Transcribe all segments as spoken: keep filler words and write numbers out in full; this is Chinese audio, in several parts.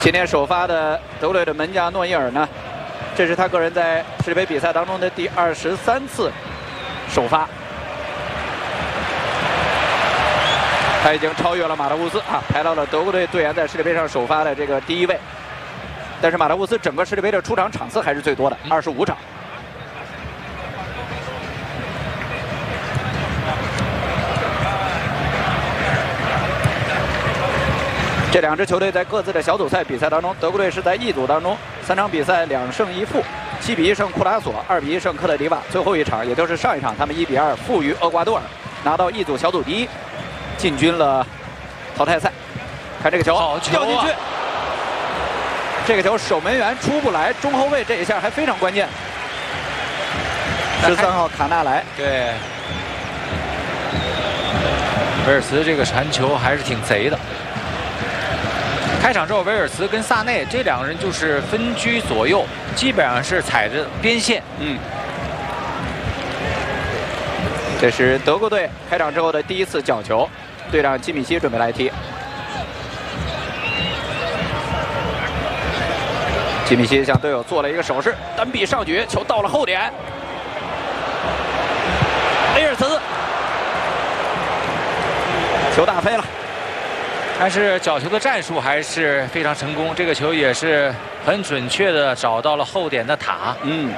今天首发的德国队的门将诺伊尔呢，这是他个人在世界杯比赛当中的第二十三次首发，他已经超越了马特乌斯啊，排到了德国队队员在世界杯上首发的这个第一位。但是马特乌斯整个世界杯的出场场次还是最多的，二十五场。 这两支球队在各自的小组赛比赛当中，德国队是在 E 组当中三场比赛两胜一负，七比一胜库拉索，二比一胜科特迪瓦。最后一场，也就是上一场，他们一比二负于厄瓜多尔，拿到 E 组小组第一，进军了淘汰赛。看这个球，掉进去，这个球守门员出不来，中后卫这一下还非常关键。十三号卡纳莱， 对，威尔茨这个传球还是挺贼的。 开场之后，威尔茨跟萨内这两个人就是分居左右，基本上是踩着边线。 嗯，这是德国队开场之后的第一次角球，队长基米希准备来踢。基米希向队友做了一个手势，单臂上举，球到了后点。威尔茨，球打飞了。 但是角球的战术还是非常成功，这个球也是很准确的找到了后点的塔。 嗯，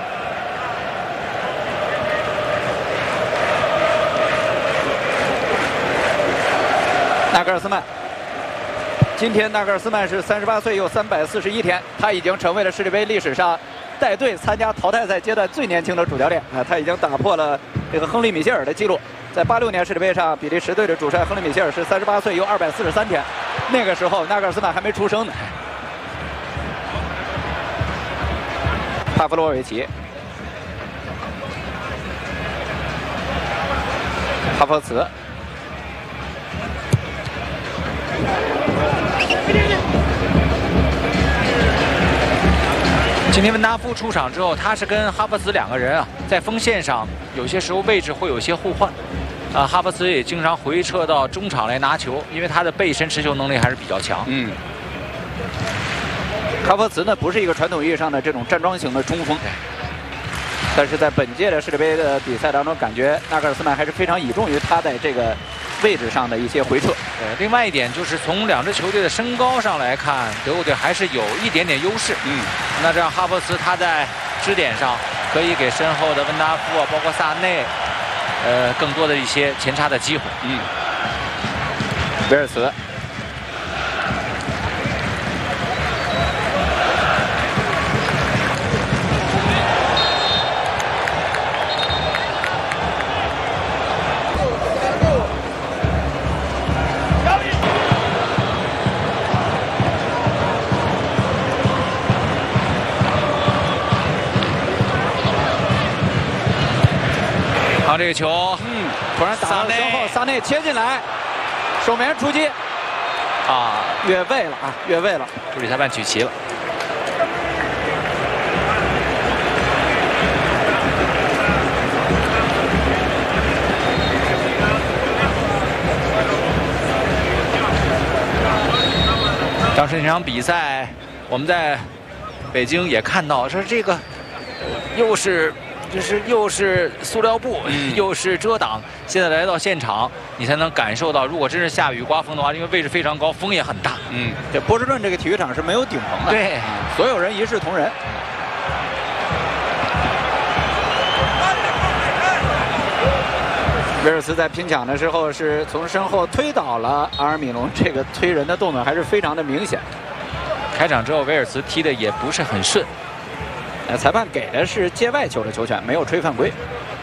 纳格尔斯曼，今天纳格尔斯曼是三十八岁又三百四十一天，他已经成为了世界杯历史上带队参加淘汰赛阶段最年轻的主教练啊，他已经打破了这个亨利米歇尔的记录。 在八六年世界杯上，比利时队的主帅亨利米歇尔是三十八岁又二百四十三天，那个时候纳格尔斯曼还没出生呢。帕夫洛维奇，哈弗茨， 今天温达夫出场之后，他是跟哈弗茨两个人啊，在锋线上有些时候位置会有些互换。 啊，哈弗茨也经常回撤到中场来拿球，因为他的背身持球能力还是比较强。 嗯，哈弗茨呢不是一个传统意义上的这种站桩型的中锋，但是在本届的世界杯的比赛当中，感觉纳格尔斯曼还是非常倚重于他在这个位置上的一些回撤。 对，另外一点就是从两支球队的身高上来看，德国队还是有一点点优势。 嗯， 那这样哈弗茨他在支点上可以给身后的温达夫啊，包括萨内。 呃，更多的一些前插的机会。 嗯，威尔茨， 看这个球， 嗯，突然打到身后，萨内切进来，守门员出击，啊，越位了啊，越位了， 助理裁判举旗了。当时那场比赛，我们在北京也看到，说这个又是。 就是又是塑料布，嗯、又是遮挡。现在来到现场，你才能感受到，如果真是下雨刮风的话，因为位置非常高，风也很大。 嗯，这波士顿这个体育场是没有顶棚的， 对， 所有人一视同仁。威尔茨在拼抢的时候是从身后推倒了阿尔米隆，这个推人的动作还是非常的明显。 开场之后，威尔茨踢的也不是很顺。 呃，裁判给的是界外球的球权，没有吹犯规。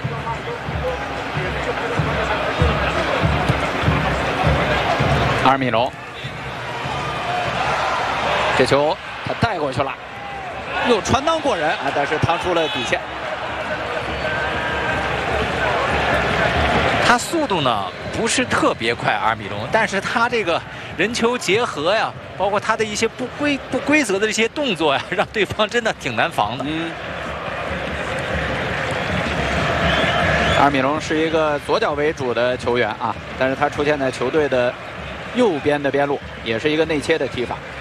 阿尔米隆，这球他带过去了，又传裆过人啊，但是趟出了底线。 他速度呢不是特别快，阿尔米隆，但是他这个人球结合呀，包括他的一些不规不规则的一些动作呀，让对方真的挺难防的。 嗯。阿尔米隆是一个左脚为主的球员啊，但是他出现在球队的右边的边路，也是一个内切的踢法。